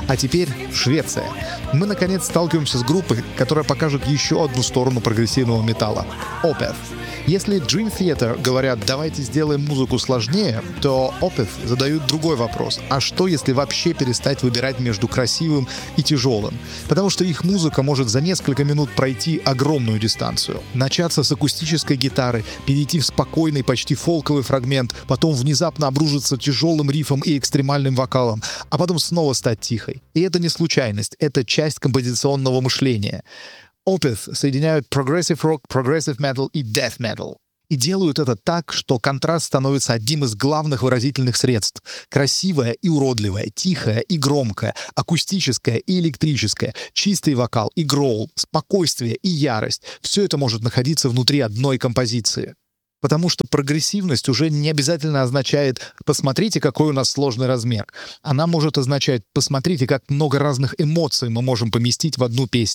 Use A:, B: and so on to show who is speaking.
A: А теперь Швеция. Мы, наконец, сталкиваемся с группой, которая покажет еще одну сторону прогрессивного металла — Opeth. Если Dream Theater говорят «давайте сделаем музыку сложнее», то Opeth задают другой вопрос: а что, если вообще перестать выбирать между красивым и тяжелым? Потому что их музыка может за несколько минут пройти огромную дистанцию. Начаться с акустической гитары, перейти в спокойный, почти фолковый фрагмент, потом внезапно обрушиться тяжелым рифом и экстремальным вокалом, а потом снова стать тихой. И это не случайность, это часть композиционного мышления. Opeth соединяют progressive rock, progressive metal и death metal. И делают это так, что контраст становится одним из главных выразительных средств. Красивое и уродливое, тихое и громкое, акустическое и электрическое, чистый вокал и гроул, спокойствие и ярость — все это может находиться внутри одной композиции. Потому что прогрессивность уже не обязательно означает «посмотрите, какой у нас сложный размер». Она может означать «посмотрите, как много разных эмоций мы можем поместить в одну песню».